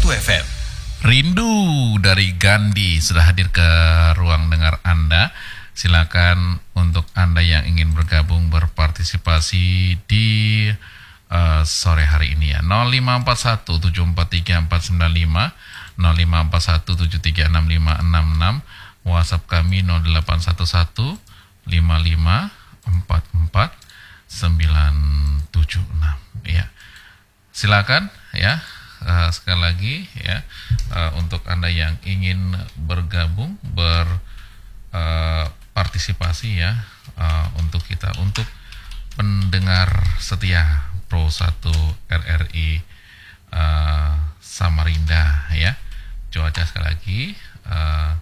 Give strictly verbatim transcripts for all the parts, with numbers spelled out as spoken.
satu F M. Rindu dari Gandhi sudah hadir ke ruang dengar Anda. Silakan untuk Anda yang ingin bergabung berpartisipasi di uh, sore hari ini ya. nol lima empat satu tujuh empat tiga empat sembilan lima, nol lima empat satu tujuh tiga enam lima enam enam, WhatsApp kami nol delapan satu satu lima lima empat empat sembilan tujuh enam ya. Silakan ya, uh, sekali lagi ya, uh, untuk Anda yang ingin bergabung berpartisipasi uh, ya, uh, untuk kita, untuk pendengar setia Pro satu R R I uh, Samarinda ya. Cuaca sekali lagi uh,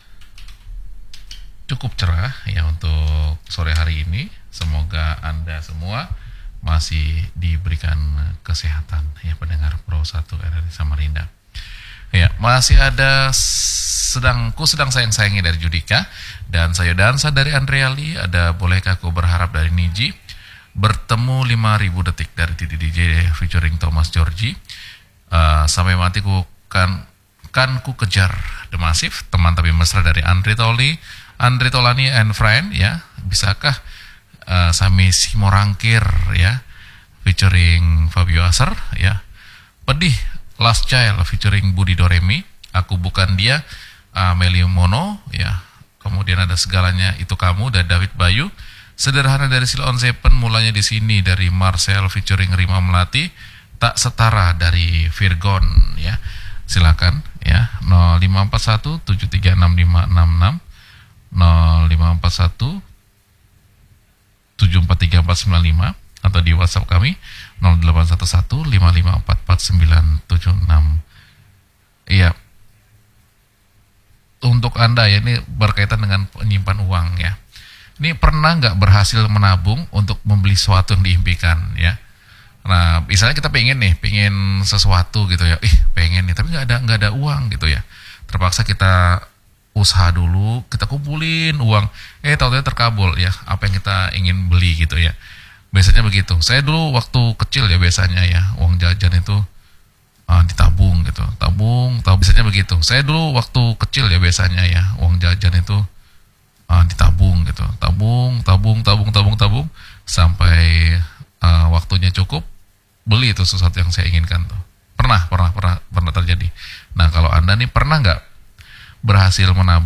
cukup cerah ya untuk sore hari ini. Semoga Anda semua masih diberikan kesehatan ya, pendengar Pro satu R R I Samarinda. Ya, masih ada sedangku sedang sayang-sayangi dari Judika, dan saya dansa dari Andreali, ada bolehkah aku berharap dari Niji, bertemu lima ribu detik dari Didi D J featuring Thomas Georgie, uh, sampai mati ku kan kan ku kejar The Massive, teman tapi mesra dari Andre Toli, Andre Tolani and Friend ya. Bisakah Uh, Sami Simorangkir ya featuring Fabio Aser ya. Pedih Last Child featuring Budi Doremi, Aku Bukan Dia, uh, Meli Mono ya. Kemudian ada Segalanya Itu Kamu dan David Bayu. Sederhana dari Silon Zepen, Mulanya di Sini dari Marcel featuring Rima Melati, Tak Setara dari Virgon ya. Silakan ya, nol lima empat satu tujuh tiga enam lima enam enam, nol lima empat satu tujuh empat tiga empat sembilan lima, atau di WhatsApp kami nol delapan satu satu lima lima empat empat sembilan tujuh enam. Iya. Untuk Anda ya, ini berkaitan dengan penyimpan uang ya. Ini pernah nggak berhasil menabung untuk membeli sesuatu yang diimpikan ya? Nah, misalnya kita pengen nih, pengen sesuatu gitu ya. Ih, pengen nih, tapi nggak ada nggak ada uang gitu ya. Terpaksa kita usaha dulu, kita kumpulin uang, eh tahu-tahu terkabul ya apa yang kita ingin beli gitu ya. Biasanya begitu. Saya dulu waktu kecil ya biasanya ya, uang jajan itu uh, ditabung gitu, tabung, tabung. Biasanya begitu. Saya dulu waktu kecil ya biasanya ya, uang jajan itu uh, ditabung gitu, tabung, tabung, tabung, tabung, tabung, sampai uh, waktunya cukup, beli itu sesuatu yang saya inginkan tuh. Pernah, pernah, pernah, pernah terjadi. Nah, kalau Anda nih pernah nggak berhasil menabung